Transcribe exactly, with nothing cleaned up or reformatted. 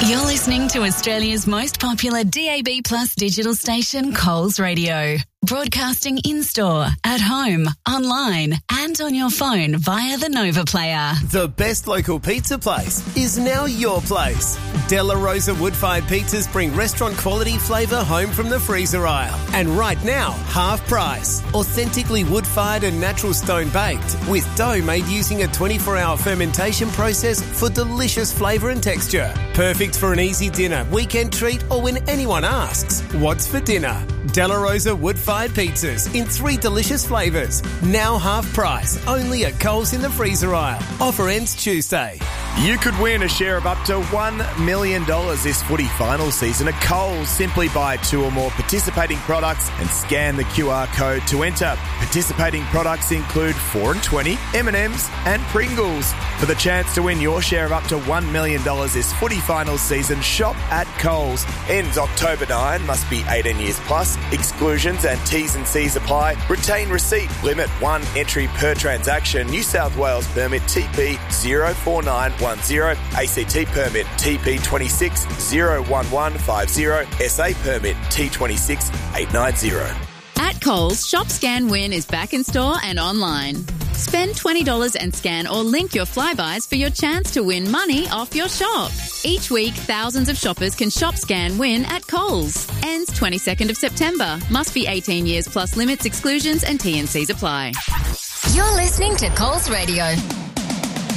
You're listening to Australia's most popular D A B Plus digital station, Coles Radio. Broadcasting in-store, at home, online and on your phone via the Nova Player. The best local pizza place is now your place. Della Rosa wood-fired pizzas bring restaurant quality flavour home from the freezer aisle. And right now, half price. Authentically wood-fired and natural stone baked with dough made using a twenty-four hour fermentation process for delicious flavour and texture. Perfect for an easy dinner, weekend treat or when anyone asks, what's for dinner? Della Rosa wood-fired pizzas in three delicious flavours. Now half price, only at Coles in the freezer aisle. Offer ends Tuesday. You could win a share of up to one million dollars this footy final season at Coles. Simply buy two or more participating products and scan the Q R code to enter. Participating products include four and twenty, M and M's and Pringles. For the chance to win your share of up to one million dollars this footy final season, shop at Coles. Ends October ninth, must be eighteen years plus. Exclusions and T's and C's apply. Retain receipt. Limit one entry per transaction. New South Wales permit T P zero four nine one zero. A C T permit T P two six zero one one five zero. S A permit T two six eight nine zero. At Coles, Shop Scan Win is back in store and online. Spend twenty dollars and scan or link your Flybuys for your chance to win money off your shop. Each week, thousands of shoppers can Shop Scan Win at Coles. Ends twenty-second of September. Must be eighteen years plus. Limits, exclusions and T and C's apply. You're listening to Coles Radio.